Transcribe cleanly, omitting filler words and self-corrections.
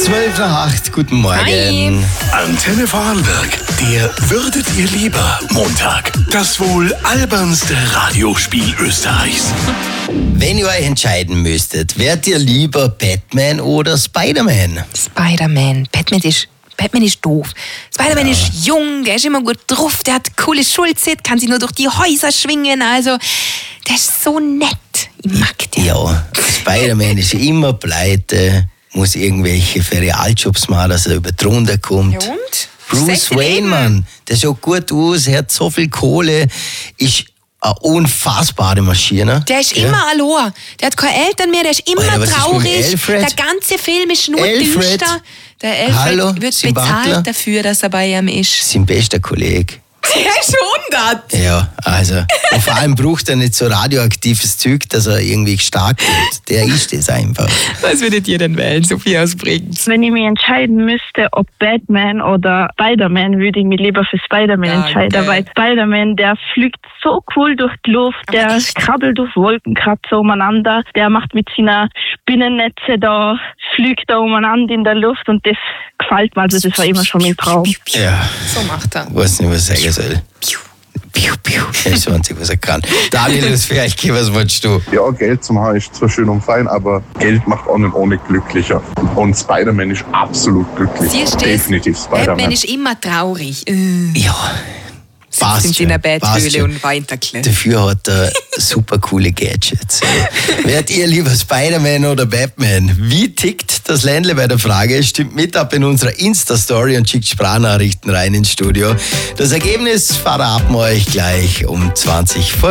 12 nach 8, guten Morgen. Hi. Antenne Vorarlberg, der Würdet ihr lieber Montag. Das wohl albernste Radiospiel Österreichs. Wenn ihr euch entscheiden müsstet, wärt ihr lieber Batman oder Spider-Man? Spider-Man. Batman ist doof. Spider-Man ist jung, der ist immer gut drauf, der hat coole Schulzeit, kann sich nur durch die Häuser schwingen, also der ist so nett. Ich mag den. Ja, Spider-Man ist immer pleite, muss irgendwelche Ferialjobs machen, dass er über die Runde kommt. Ja, und? Bruce Wayne, Mann, der schaut gut aus, er hat so viel Kohle, ist eine unfassbare Maschine. Der ist immer allein. Der hat keine Eltern mehr, der ist immer Alter, was ist mit traurig. Alfred? Der ganze Film ist nur Alfred? düster. Der Alfred Hallo, wird sein bezahlt Butler? dafür, dass er bei ihm ist. Sein bester Kollege. Der ist 100. Ja, also. Und vor allem braucht er nicht so radioaktives Zeug, dass er irgendwie stark wird. Der ist es einfach. Was würdet ihr denn wählen, Sophie aus Bregenz? Wenn ich mich entscheiden müsste, ob Batman oder Spider-Man, würde ich mich lieber für Spider-Man entscheiden, weil Spider-Man, der fliegt so cool durch die Luft, der krabbelt durch Wolkenkratzer umeinander, der macht mit seiner Spinnennetze da, fliegt da umeinander in der Luft und das gefällt mir, also das war immer schon mein Traum. Ja, So macht er. weiß nicht, was ich sagen soll. Piu, piu. Das ist das Einzige, was er kann. Daniel, das vielleicht, was wolltest du? Ja, Geld zum haben ist zwar schön und fein, aber Geld macht auch nicht ohne glücklicher. Und Spider-Man ist absolut glücklich. Siehst du das? Definitiv Batman Spider-Man. ist immer traurig. Ja, Sitzt passt in schon, seiner passt Betthöhle schon. und weint ein bisschen. Dafür hat er super coole Gadgets. Wärt ihr lieber Spider-Man oder Batman? Wie tickt das Ländle bei der Frage? Stimmt mit ab in unserer Insta-Story und schickt Sprachnachrichten rein ins Studio. Das Ergebnis verraten wir euch gleich um 20 vor